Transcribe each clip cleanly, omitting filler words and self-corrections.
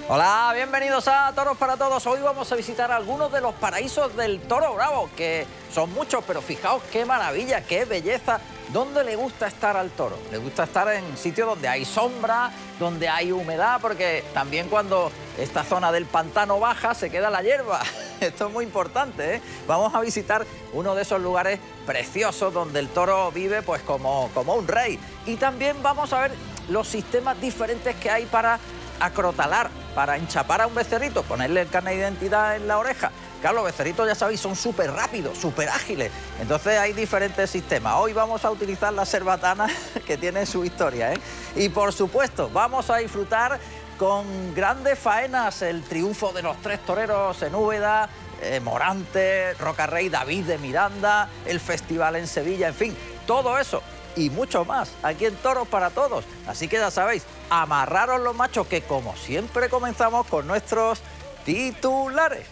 Hola, bienvenidos a Toros para Todos. Hoy vamos a visitar algunos de los paraísos del toro bravo, que son muchos, pero fijaos qué maravilla, qué belleza. ¿Dónde le gusta estar al toro? Le gusta estar en sitios donde hay sombra, donde hay humedad, porque también cuando esta zona del pantano baja se queda la hierba. Esto es muy importante, ¿eh? Vamos a visitar uno de esos lugares preciosos donde el toro vive pues como un rey. Y también vamos a ver los sistemas diferentes que hay para acrotalar, para enchapar a un becerrito, ponerle el carnet de identidad en la oreja. Claro, los becerritos, ya sabéis, son súper rápidos, súper ágiles. Entonces hay diferentes sistemas. Hoy vamos a utilizar la cerbatana, que tiene su historia, ¿eh? Y por supuesto, vamos a disfrutar con grandes faenas el triunfo de los tres toreros en Úbeda, Morante, Rocarrey, David de Miranda, el festival en Sevilla, en fin, todo eso y mucho más aquí en Toros para Todos. Así que ya sabéis, amarraros los machos, que como siempre comenzamos con nuestros titulares.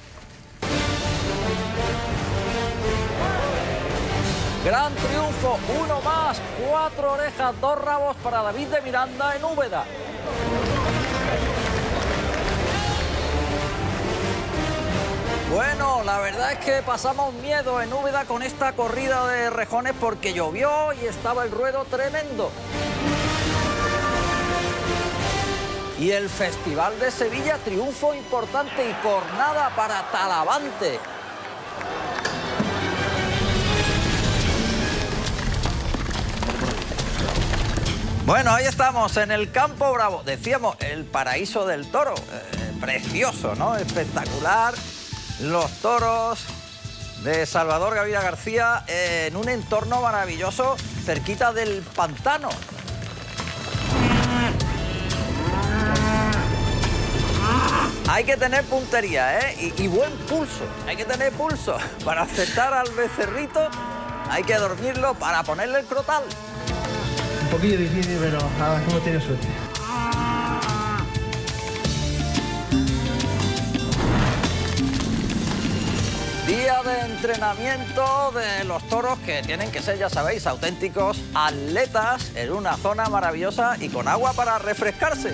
Gran triunfo, uno más, 4 orejas, 2 rabos para David de Miranda en Úbeda. Bueno, la verdad es que pasamos miedo en Úbeda con esta corrida de rejones porque llovió y estaba el ruedo tremendo. Y el Festival de Sevilla, triunfo importante y cornada para Talavante. Bueno, ahí estamos en el Campo Bravo. Decíamos, el paraíso del toro. Precioso, ¿no? Espectacular. Los toros de Salvador Gavira García en un entorno maravilloso cerquita del pantano. Hay que tener puntería, ¿eh? Y buen pulso. Hay que tener pulso. Para acertar al becerrito hay que dormirlo para ponerle el crotal. Un poquillo difícil, pero a ver cómo tiene suerte. Día de entrenamiento de los toros, que tienen que ser, ya sabéis, auténticos atletas en una zona maravillosa y con agua para refrescarse.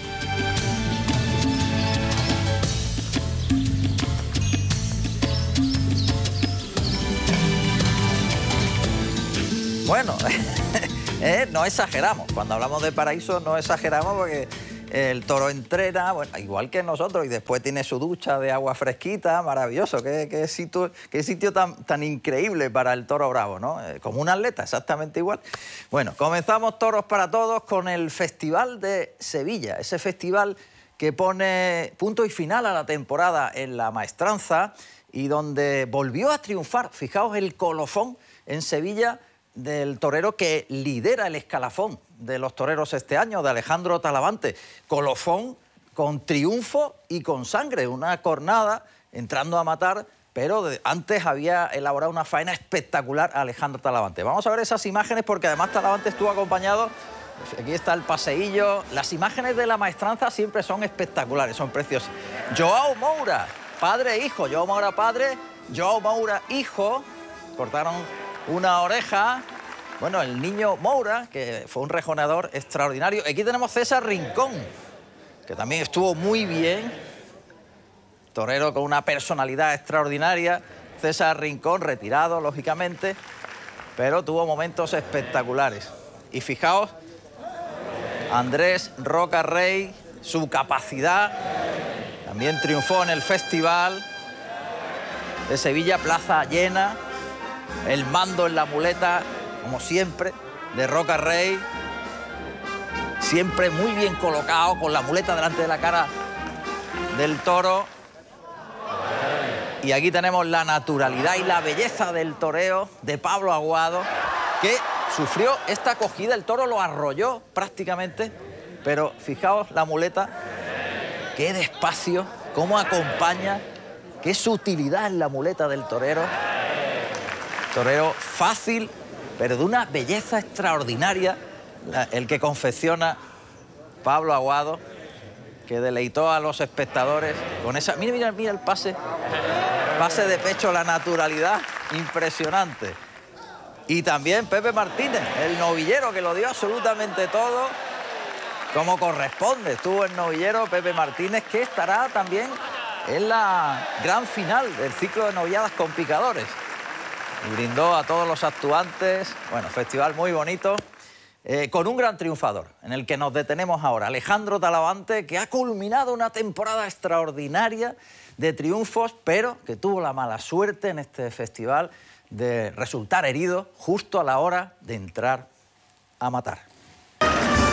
Bueno, no exageramos. Cuando hablamos de paraíso no exageramos porque el toro entrena, bueno, igual que nosotros, y después tiene su ducha de agua fresquita, maravilloso. Qué sitio tan increíble para el toro bravo, ¿no? Como un atleta, exactamente igual. Bueno, comenzamos Toros para Todos con el Festival de Sevilla, ese festival que pone punto y final a la temporada en la maestranza y donde volvió a triunfar, fijaos, el colofón en Sevilla del torero que lidera el escalafón de los toreros este año, de Alejandro Talavante. Colofón con triunfo y con sangre, una cornada entrando a matar, pero antes había elaborado una faena espectacular a Alejandro Talavante. Vamos a ver esas imágenes porque además Talavante estuvo acompañado. Aquí está el paseillo. Las imágenes de la maestranza siempre son espectaculares, son preciosas. Joao Moura, padre e hijo. Joao Moura padre, Joao Moura hijo. Cortaron una oreja. Bueno, el niño Moura, que fue un rejoneador extraordinario. Aquí tenemos César Rincón, que también estuvo muy bien. Torero con una personalidad extraordinaria. César Rincón, retirado, lógicamente, pero tuvo momentos espectaculares. Y fijaos, Andrés Rocarrey, su capacidad. También triunfó en el Festival de Sevilla, plaza llena. El mando en la muleta, como siempre, de Rocarrey. Siempre muy bien colocado, con la muleta delante de la cara del toro. Y aquí tenemos la naturalidad y la belleza del toreo de Pablo Aguado, que sufrió esta acogida. El toro lo arrolló prácticamente, pero fijaos la muleta, qué despacio, cómo acompaña, qué sutilidad en la muleta del torero. Torero fácil, pero de una belleza extraordinaria, el que confecciona Pablo Aguado, que deleitó a los espectadores con esa... Mira el pase de pecho, la naturalidad, impresionante. Y también Pepe Martínez, el novillero, que lo dio absolutamente todo. como corresponde. Estuvo el novillero Pepe Martínez, que estará también en la gran final del ciclo de novilladas con picadores. Y brindó a todos los actuantes. Bueno, festival muy bonito, con un gran triunfador, en el que nos detenemos ahora. Alejandro Talavante, que ha culminado una temporada extraordinaria de triunfos, pero que tuvo la mala suerte en este festival de resultar herido justo a la hora de entrar a matar.